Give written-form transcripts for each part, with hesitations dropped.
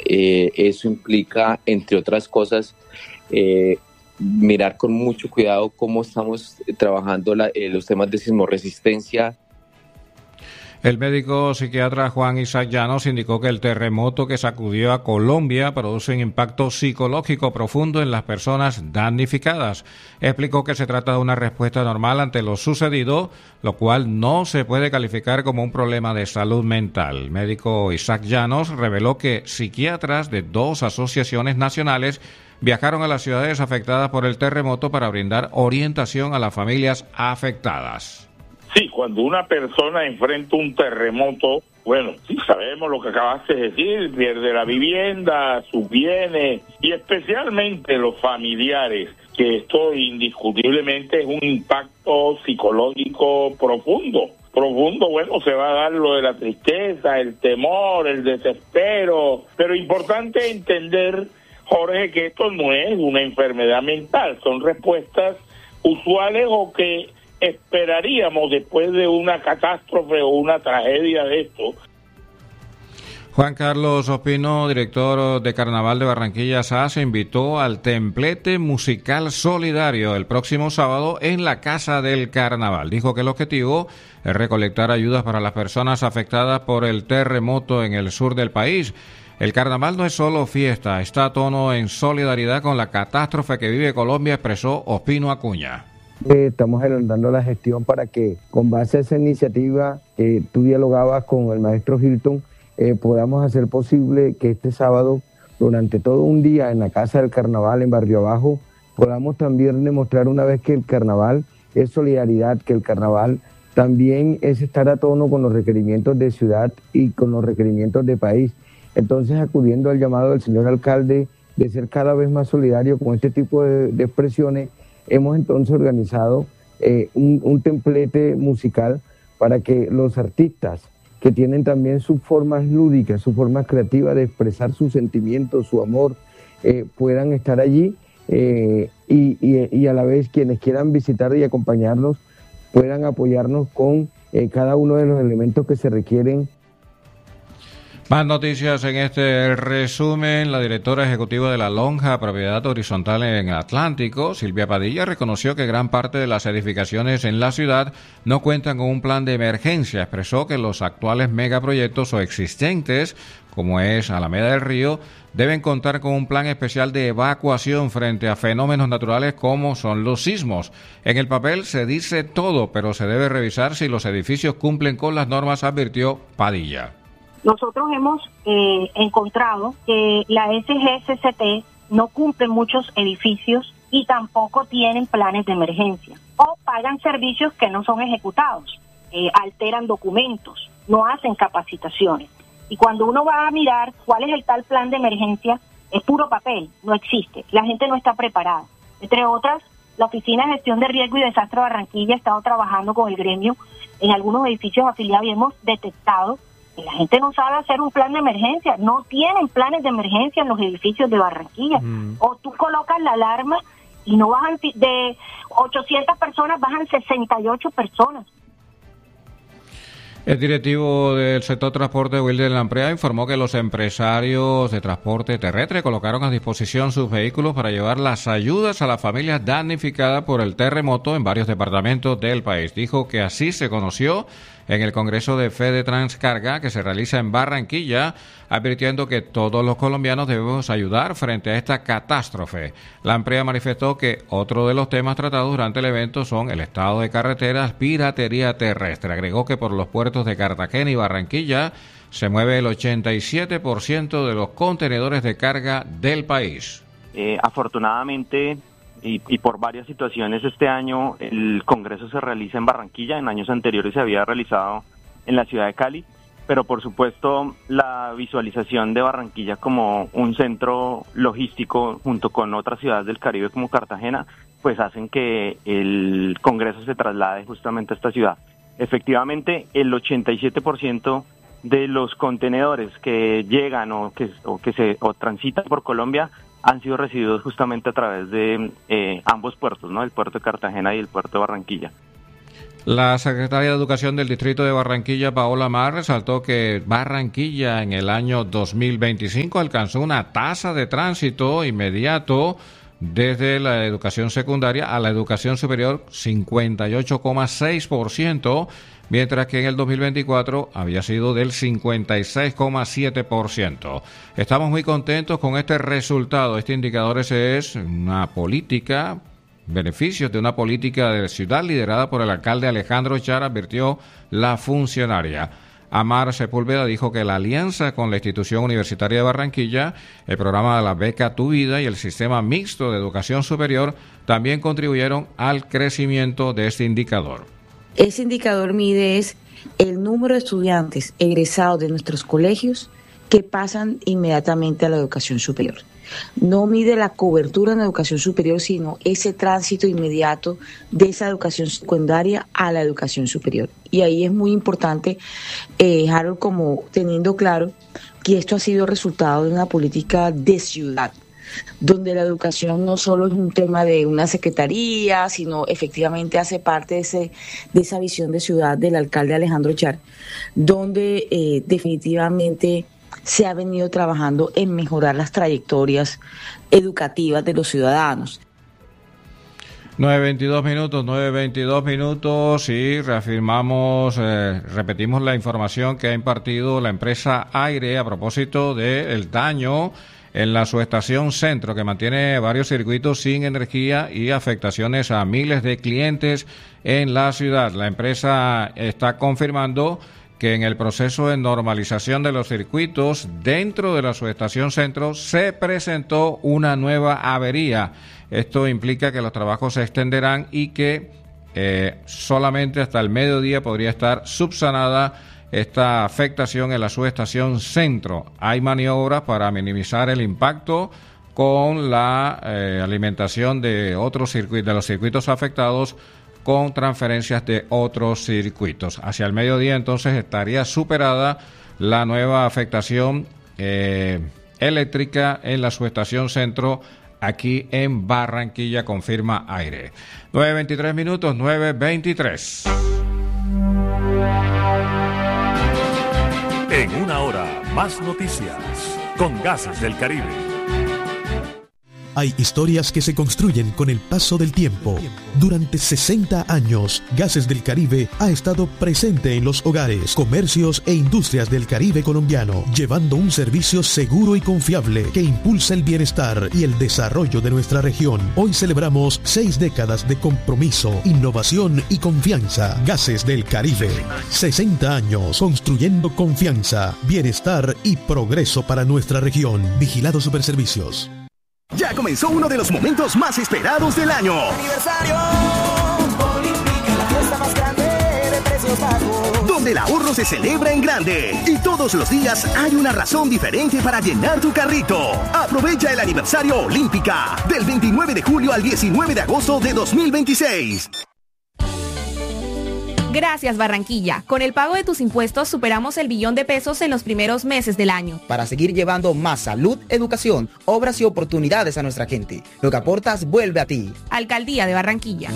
Eso implica, entre otras cosas, mirar con mucho cuidado cómo estamos trabajando los temas de sismorresistencia. El médico psiquiatra Juan Isaac Llanos indicó que el terremoto que sacudió a Colombia produce un impacto psicológico profundo en las personas damnificadas. Explicó que se trata de una respuesta normal ante lo sucedido, lo cual no se puede calificar como un problema de salud mental. El médico Isaac Llanos reveló que psiquiatras de 2 asociaciones nacionales viajaron a las ciudades afectadas por el terremoto para brindar orientación a las familias afectadas. Sí, cuando una persona enfrenta un terremoto, bueno, sí sabemos lo que acabaste de decir, pierde la vivienda, sus bienes y especialmente los familiares, que esto indiscutiblemente es un impacto psicológico profundo. Bueno, se va a dar lo de la tristeza, el temor, el desespero, pero importante entender, Jorge, que esto no es una enfermedad mental, son respuestas usuales o que esperaríamos después de una catástrofe o una tragedia de esto. Juan Carlos Ospino, director de Carnaval de Barranquilla SA, se invitó al templete musical solidario el próximo sábado en la Casa del Carnaval. Dijo que el objetivo es recolectar ayudas para las personas afectadas por el terremoto en el sur del país. El carnaval no es solo fiesta, está a tono en solidaridad con la catástrofe que vive Colombia, expresó Ospino Acuña. Estamos adelantando la gestión para que, con base a esa iniciativa que tú dialogabas con el maestro Hilton, podamos hacer posible que este sábado, durante todo un día en la Casa del Carnaval, en Barrio Abajo, podamos también demostrar una vez que el carnaval es solidaridad, que el carnaval también es estar a tono con los requerimientos de ciudad y con los requerimientos de país. Entonces, acudiendo al llamado del señor alcalde de ser cada vez más solidario con este tipo de expresiones, hemos entonces organizado un templete musical para que los artistas que tienen también sus formas lúdicas, sus formas creativas de expresar sus sentimientos, su amor, puedan estar allí y a la vez quienes quieran visitar y acompañarnos puedan apoyarnos con cada uno de los elementos que se requieren. Más noticias en este resumen. La directora ejecutiva de la Lonja, propiedad horizontal en Atlántico, Silvia Padilla, reconoció que gran parte de las edificaciones en la ciudad no cuentan con un plan de emergencia. Expresó que los actuales megaproyectos o existentes, como es Alameda del Río, deben contar con un plan especial de evacuación frente a fenómenos naturales como son los sismos. En el papel se dice todo, pero se debe revisar si los edificios cumplen con las normas, advirtió Padilla. Nosotros hemos encontrado que la SGSCT no cumple muchos edificios y tampoco tienen planes de emergencia o pagan servicios que no son ejecutados, alteran documentos, no hacen capacitaciones. Y cuando uno va a mirar cuál es el tal plan de emergencia, es puro papel, no existe, la gente no está preparada. Entre otras, la Oficina de Gestión de Riesgo y Desastre de Barranquilla ha estado trabajando con el gremio en algunos edificios afiliados y hemos detectado que la gente no sabe hacer un plan de emergencia, no tienen planes de emergencia en los edificios de Barranquilla. O tú colocas la alarma y no bajan de 800 personas, bajan 68 personas. El directivo del sector transporte, Wilder Lamprea, informó que los empresarios de transporte terrestre colocaron a disposición sus vehículos para llevar las ayudas a las familias damnificadas por el terremoto en varios departamentos del país. Dijo que así se conoció en el Congreso de Fede Transcarga que se realiza en Barranquilla, advirtiendo que todos los colombianos debemos ayudar frente a esta catástrofe. Lamprea manifestó que otro de los temas tratados durante el evento son el estado de carreteras, piratería terrestre. Agregó que por los puertos de Cartagena y Barranquilla se mueve el 87% de los contenedores de carga del país. Afortunadamente, y por varias situaciones, este año el Congreso se realiza en Barranquilla. En años anteriores se había realizado en la ciudad de Cali, pero por supuesto la visualización de Barranquilla como un centro logístico junto con otras ciudades del Caribe como Cartagena, pues hacen que el Congreso se traslade justamente a esta ciudad. Efectivamente, el 87% de los contenedores que llegan o transitan por Colombia han sido recibidos justamente a través de ambos puertos, ¿no? El puerto de Cartagena y el puerto de Barranquilla. La secretaria de Educación del Distrito de Barranquilla, Paola Mar, resaltó que Barranquilla en el año 2025 alcanzó una tasa de tránsito inmediato desde la educación secundaria a la educación superior 58,6%, mientras que en el 2024 había sido del 56,7%. Estamos muy contentos con este resultado. Este indicador ese es una política, beneficios de una política de ciudad liderada por el alcalde Alejandro Char, advirtió la funcionaria. Amar Sepúlveda dijo que la alianza con la institución universitaria de Barranquilla, el programa de la beca Tu Vida y el sistema mixto de educación superior también contribuyeron al crecimiento de este indicador. Ese indicador mide el número de estudiantes egresados de nuestros colegios que pasan inmediatamente a la educación superior. No mide la cobertura en la educación superior, sino ese tránsito inmediato de esa educación secundaria a la educación superior. Y ahí es muy importante, Harold, como teniendo claro que esto ha sido resultado de una política de ciudad, donde la educación no solo es un tema de una secretaría, sino efectivamente hace parte de esa visión de ciudad del alcalde Alejandro Char, donde definitivamente se ha venido trabajando en mejorar las trayectorias educativas de los ciudadanos. 9:22 minutos y repetimos la información que ha impartido la empresa Aire a propósito del daño en la subestación Centro, que mantiene varios circuitos sin energía y afectaciones a miles de clientes en la ciudad. La empresa está confirmando que en el proceso de normalización de los circuitos dentro de la subestación Centro se presentó una nueva avería. Esto implica que los trabajos se extenderán y que solamente hasta el mediodía podría estar subsanada esta afectación en la subestación Centro. Hay maniobras para minimizar el impacto con la alimentación de otros circuitos, de los circuitos afectados, con transferencias de otros circuitos. Hacia el mediodía entonces estaría superada la nueva afectación eléctrica en la subestación Centro aquí en Barranquilla, confirma Aire. 9:23 minutos, 9:23. En una hora, más noticias con Gases del Caribe. Hay historias que se construyen con el paso del tiempo. Durante 60 años, Gases del Caribe ha estado presente en los hogares, comercios e industrias del Caribe colombiano, llevando un servicio seguro y confiable que impulsa el bienestar y el desarrollo de nuestra región. Hoy celebramos 6 décadas de compromiso, innovación y confianza. Gases del Caribe. 60 años construyendo confianza, bienestar y progreso para nuestra región. Vigilado Superservicios. Ya comenzó uno de los momentos más esperados del año. Aniversario Olímpica, la fiesta más grande de precios bajos. Donde el ahorro se celebra en grande. Y todos los días hay una razón diferente para llenar tu carrito. Aprovecha el aniversario Olímpica del 29 de julio al 19 de agosto de 2026. Gracias, Barranquilla. Con el pago de tus impuestos superamos el billón de pesos en los primeros meses del año. Para seguir llevando más salud, educación, obras y oportunidades a nuestra gente. Lo que aportas vuelve a ti. Alcaldía de Barranquilla.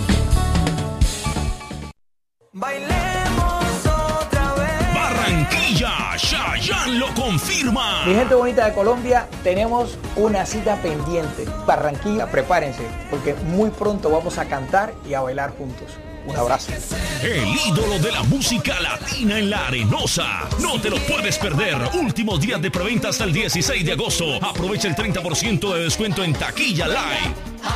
Bailemos otra vez. Barranquilla, Chayanne lo confirma. Mi gente bonita de Colombia, tenemos una cita pendiente. Barranquilla, prepárense, porque muy pronto vamos a cantar y a bailar juntos. Un abrazo. El ídolo de la música latina en la Arenosa. No te lo puedes perder. Últimos días de preventa hasta el 16 de agosto. Aprovecha el 30% de descuento en Taquilla Live.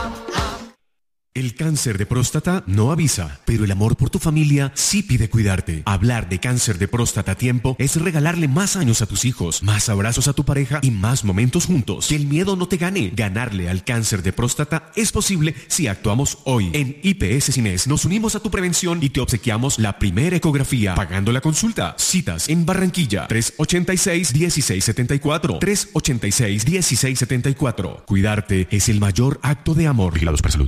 El cáncer de próstata no avisa, pero el amor por tu familia sí pide cuidarte. Hablar de cáncer de próstata a tiempo es regalarle más años a tus hijos, más abrazos a tu pareja y más momentos juntos. Que el miedo no te gane. Ganarle al cáncer de próstata es posible si actuamos hoy. En IPS Cines nos unimos a tu prevención y te obsequiamos la primera ecografía pagando la consulta. Citas en Barranquilla 386-1674. 386-1674. Cuidarte es el mayor acto de amor. Vigilados para salud.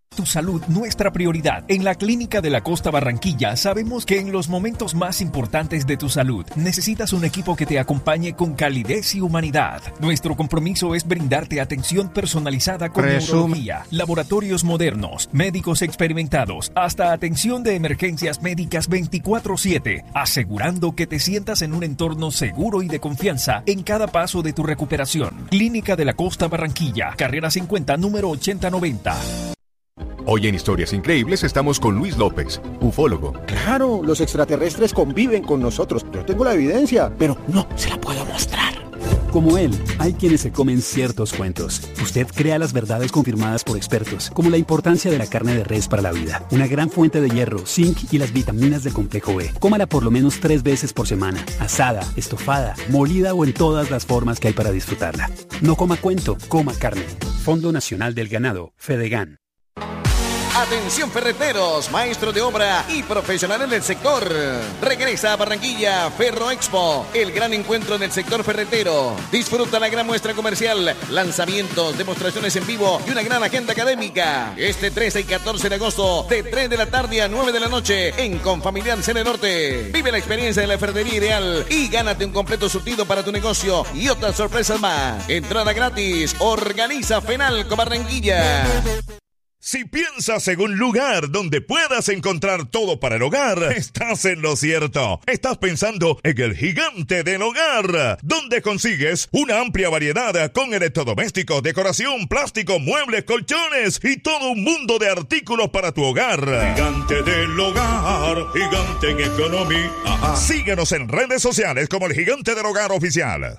Tu salud, nuestra prioridad. En la Clínica de la Costa Barranquilla sabemos que en los momentos más importantes de tu salud necesitas un equipo que te acompañe con calidez y humanidad. Nuestro compromiso es brindarte atención personalizada con neurología, laboratorios modernos, médicos experimentados, hasta atención de emergencias médicas 24/7, asegurando que te sientas en un entorno seguro y de confianza en cada paso de tu recuperación. Clínica de la Costa Barranquilla, carrera 50, número 8090. Hoy en Historias Increíbles estamos con Luis López, ufólogo. Claro, los extraterrestres conviven con nosotros. Yo tengo la evidencia, pero no se la puedo mostrar. Como él, hay quienes se comen ciertos cuentos. Usted crea las verdades confirmadas por expertos, como la importancia de la carne de res para la vida, una gran fuente de hierro, zinc y las vitaminas del complejo B. Cómala por lo menos 3 veces por semana, asada, estofada, molida o en todas las formas que hay para disfrutarla. No coma cuento, coma carne. Fondo Nacional del Ganado, Fedegan. Atención ferreteros, maestros de obra y profesionales del sector. Regresa a Barranquilla Ferro Expo, el gran encuentro en el sector ferretero. Disfruta la gran muestra comercial, lanzamientos, demostraciones en vivo y una gran agenda académica. Este 13 y 14 de agosto, de 3 de la tarde a 9 de la noche, en Confamiliar Cene Norte. Vive la experiencia de la ferretería ideal y gánate un completo surtido para tu negocio y otras sorpresas más. Entrada gratis. Organiza Fenalco Barranquilla. Si piensas en un lugar donde puedas encontrar todo para el hogar, estás en lo cierto. Estás pensando en el Gigante del Hogar, donde consigues una amplia variedad con electrodomésticos, decoración, plástico, muebles, colchones y todo un mundo de artículos para tu hogar. Gigante del Hogar, gigante en economía. Síguenos en redes sociales como el Gigante del Hogar Oficial.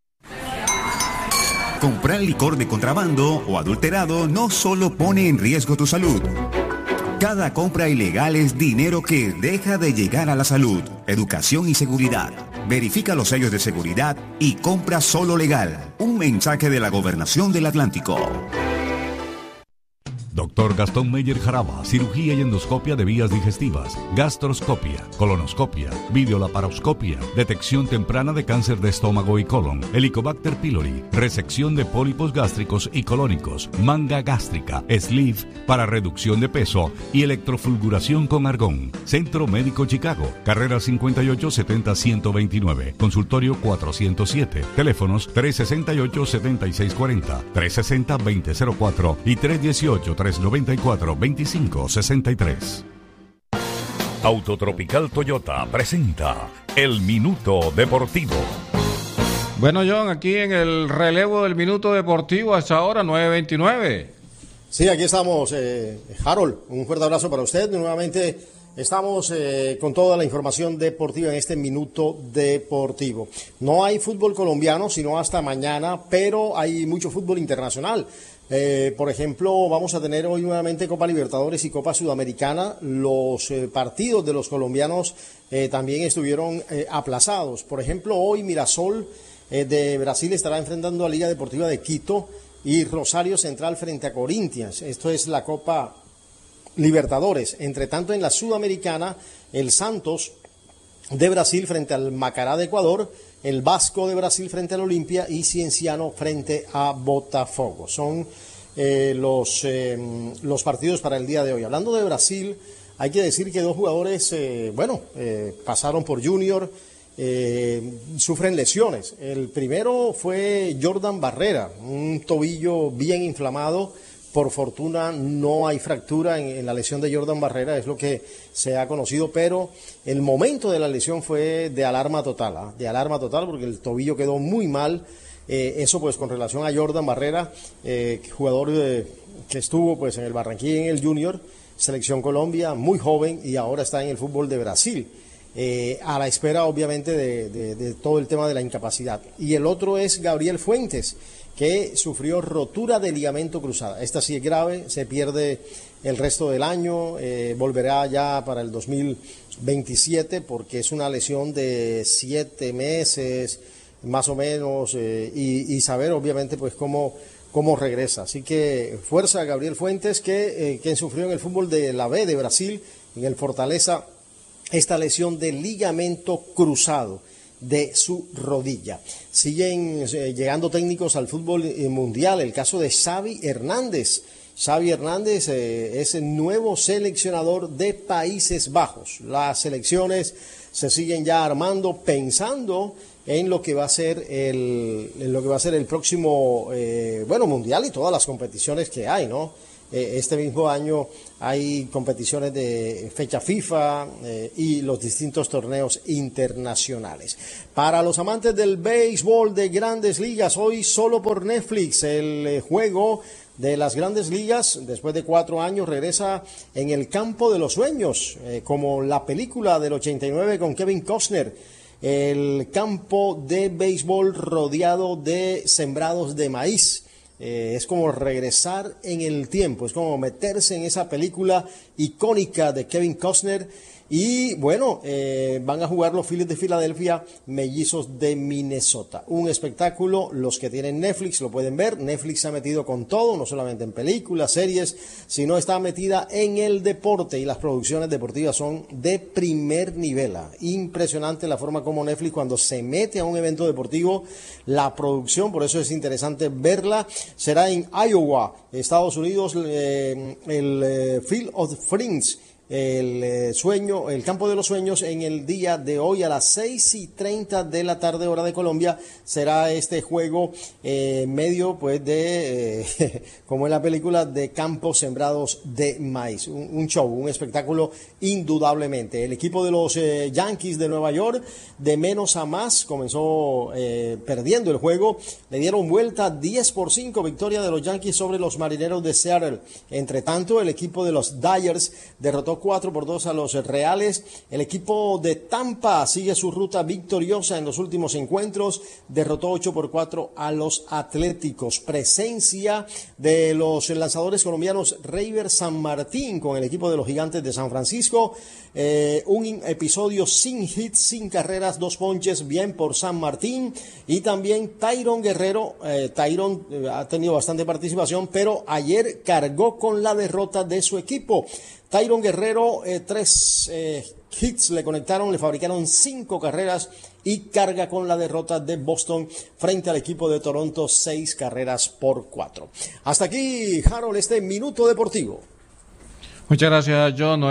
Comprar licor de contrabando o adulterado no solo pone en riesgo tu salud. Cada compra ilegal es dinero que deja de llegar a la salud, educación y seguridad. Verifica los sellos de seguridad y compra solo legal. Un mensaje de la Gobernación del Atlántico. Dr. Gastón Meyer Jaraba, cirugía y endoscopia de vías digestivas, gastroscopia, colonoscopia, videolaparoscopia, detección temprana de cáncer de estómago y colon, Helicobacter pylori, resección de pólipos gástricos y colónicos, manga gástrica, sleeve para reducción de peso y electrofulguración con argón. Centro Médico Chicago, carrera 5870-129, consultorio 407, teléfonos 368-7640, 360-2004 y 318-394-2563. Autotropical Toyota presenta El Minuto Deportivo. Bueno, John, aquí en el relevo del Minuto Deportivo hasta ahora 9:29. Sí, aquí estamos, Harold, un fuerte abrazo para usted. Nuevamente estamos con toda la información deportiva en este Minuto Deportivo. No hay fútbol colombiano, sino hasta mañana, pero hay mucho fútbol internacional. Por ejemplo, vamos a tener hoy nuevamente Copa Libertadores y Copa Sudamericana. Los partidos de los colombianos también estuvieron aplazados. Por ejemplo, hoy Mirasol de Brasil estará enfrentando a Liga Deportiva de Quito y Rosario Central frente a Corinthians. Esto es la Copa Libertadores. Entre tanto, en la Sudamericana, el Santos de Brasil frente al Macará de Ecuador, el Vasco de Brasil frente al Olimpia y Cienciano frente a Botafogo. Son los partidos para el día de hoy. Hablando de Brasil, hay que decir que dos jugadores, pasaron por Junior, sufren lesiones. El primero fue Jordan Barrera, un tobillo bien inflamado. Por fortuna no hay fractura en la lesión de Jordan Barrera, es lo que se ha conocido, pero el momento de la lesión fue de alarma total, porque el tobillo quedó muy mal. Eso pues con relación a Jordan Barrera, jugador que estuvo pues en el Barranquilla y en el Junior, Selección Colombia, muy joven y ahora está en el fútbol de Brasil. A la espera obviamente de todo el tema de la incapacidad. Y el otro es Gabriel Fuentes, que sufrió rotura de ligamento cruzado. Esta sí es grave, se pierde el resto del año, volverá ya para el 2027 porque es una lesión de 7 meses más o menos, y saber obviamente pues cómo regresa. Así que fuerza a Gabriel Fuentes, quien sufrió en el fútbol de la B de Brasil, en el Fortaleza, esta lesión de ligamento cruzado. de su rodilla. Siguen llegando técnicos al fútbol mundial. El caso de Xavi Hernández. Xavi Hernández es el nuevo seleccionador de Países Bajos. Las selecciones se siguen ya armando, pensando en lo que va a ser el próximo mundial y todas las competiciones que hay, ¿no? Este mismo año hay competiciones de fecha FIFA y los distintos torneos internacionales. Para los amantes del béisbol de Grandes Ligas, hoy solo por Netflix el juego de las Grandes Ligas, después de 4 años, regresa en el campo de los sueños, como la película del 89 con Kevin Costner. El campo de béisbol rodeado de sembrados de maíz. Es como regresar en el tiempo, es como meterse en esa película icónica de Kevin Costner. Y bueno, van a jugar los Phillies de Filadelfia, Mellizos de Minnesota. Un espectáculo, los que tienen Netflix lo pueden ver. Netflix se ha metido con todo, no solamente en películas, series, sino está metida en el deporte, y las producciones deportivas son de primer nivel. Impresionante la forma como Netflix, cuando se mete a un evento deportivo, la producción, por eso es interesante verla. Será en Iowa, Estados Unidos, el Field of Dreams, el campo de los sueños, en el día de hoy a las 6:30 de la tarde, hora de Colombia. Será este juego medio, pues, de como en la película, de campos sembrados de maíz. Un show, un espectáculo indudablemente. El equipo de los Yankees de Nueva York, de menos a más, comenzó perdiendo el juego. Le dieron vuelta 10-5, victoria de los Yankees sobre los Marineros de Seattle. Entre tanto, el equipo de los Dyers derrotó 4-2 a los Reales. El equipo de Tampa sigue su ruta victoriosa en los últimos encuentros, derrotó 8-4 a los Atléticos. Presencia de los lanzadores colombianos Reiber San Martín con el equipo de los Gigantes de San Francisco. Un episodio sin hits, sin carreras, 2 ponches, bien por San Martín. Y también Tayron Guerrero. Tayron ha tenido bastante participación, pero ayer cargó con la derrota de su equipo. Tayron Guerrero, 3 hits le conectaron, le fabricaron 5 carreras y carga con la derrota de Boston frente al equipo de Toronto, 6-4. Hasta aquí, Harold, este Minuto Deportivo. Muchas gracias, John.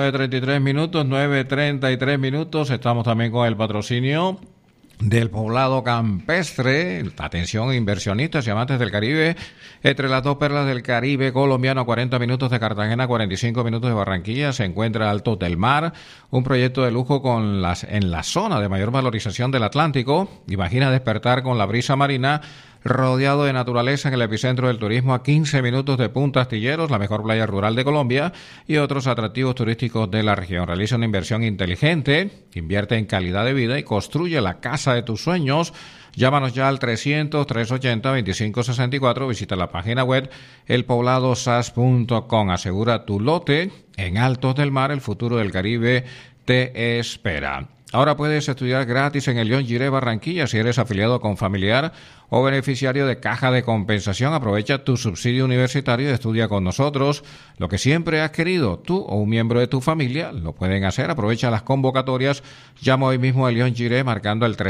9:33 minutos. Estamos también con el patrocinio del Poblado Campestre. Atención, inversionistas y amantes del Caribe. Entre las 2 perlas del Caribe colombiano, a 40 minutos de Cartagena, 45 minutos de Barranquilla, se encuentra Altos del Mar, un proyecto de lujo en la zona de mayor valorización del Atlántico. Imagina despertar con la brisa marina, rodeado de naturaleza, en el epicentro del turismo, a 15 minutos de Punta Astilleros, la mejor playa rural de Colombia, y otros atractivos turísticos de la región. Realiza una inversión inteligente, invierte en calidad de vida y construye la casa de tus sueños. Llámanos ya al 300-380-2564, visita la página web elpobladosas.com. Asegura tu lote en Altos del Mar, el futuro del Caribe te espera. Ahora puedes estudiar gratis en el León Giré Barranquilla si eres afiliado con familiar o beneficiario de Caja de Compensación. Aprovecha tu subsidio universitario y estudia con nosotros lo que siempre has querido. Tú o un miembro de tu familia lo pueden hacer. Aprovecha las convocatorias. Llama hoy mismo a León Giré marcando el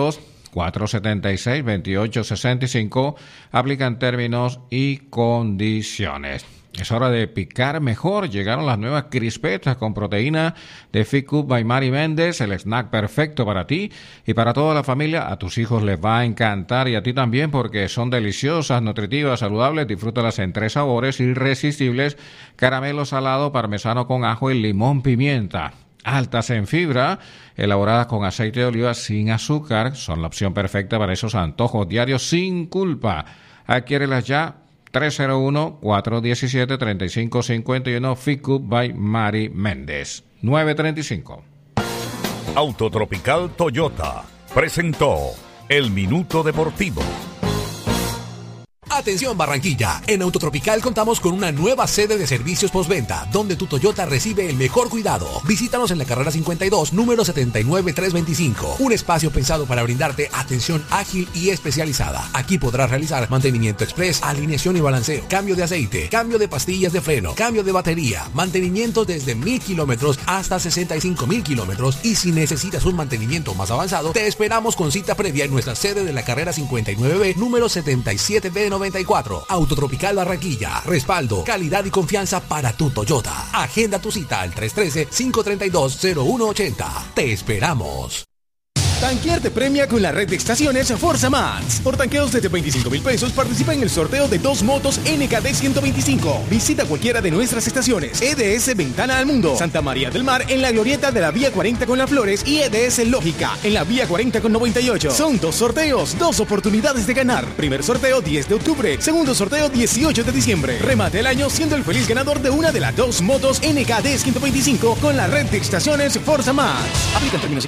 300-476-2865. Aplican términos y condiciones. Es hora de picar mejor. Llegaron las nuevas crispetas con proteína de Fit Cook by Mari Méndez, el snack perfecto para ti y para toda la familia. A tus hijos les va a encantar y a ti también, porque son deliciosas, nutritivas, saludables. Disfrútalas en 3 sabores irresistibles: caramelo salado, parmesano con ajo y limón pimienta. Altas en fibra, elaboradas con aceite de oliva sin azúcar, son la opción perfecta para esos antojos diarios sin culpa. Adquiérelas ya. 301-417-3551, Fit Cook by Mari Méndez. 9:35. Autotropical Toyota presentó el Minuto Deportivo. Atención Barranquilla, en Autotropical contamos con una nueva sede de servicios postventa, donde tu Toyota recibe el mejor cuidado. Visítanos en la carrera 52, número 79325. Un espacio pensado para brindarte atención ágil y especializada. Aquí podrás realizar mantenimiento express, alineación y balanceo, cambio de aceite, cambio de pastillas de freno, cambio de batería, mantenimiento desde 1000 kilómetros hasta 65,000 kilómetros, y si necesitas un mantenimiento más avanzado, te esperamos con cita previa en nuestra sede de la carrera 59B, número 77B94. Autotropical Barranquilla. Respaldo, calidad y confianza para tu Toyota. Agenda tu cita al 313-532-0180. Te esperamos. Tanquear te premia con la red de estaciones Forza Max. Por tanqueos desde 25,000 pesos participa en el sorteo de 2 motos NKD 125. Visita cualquiera de nuestras estaciones. EDS Ventana al Mundo, Santa María del Mar en la glorieta de la Vía 40 con Las Flores, y EDS Lógica en la Vía 40 con 98. Son 2 sorteos, 2 oportunidades de ganar. Primer sorteo 10 de octubre, segundo sorteo 18 de diciembre. Remate el año siendo el feliz ganador de una de las 2 motos NKD 125 con la red de estaciones Forza Max. Aplican términos y